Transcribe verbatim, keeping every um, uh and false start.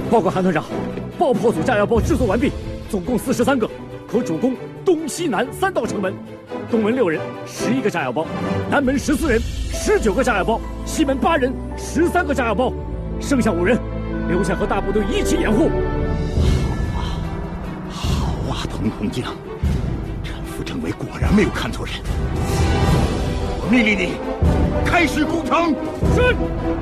报告韩团长，爆破组炸药包制作完毕，总共四十三个，可主攻东西南三道城门。东门六人，十一个炸药包；南门十四人，十九个炸药包；西门八人，十三个炸药包。剩下五人，留下和大部队一起掩护。 好啊，好啊，童空将，陈副政委果然没有看错人。我命令你，开始攻城。 是。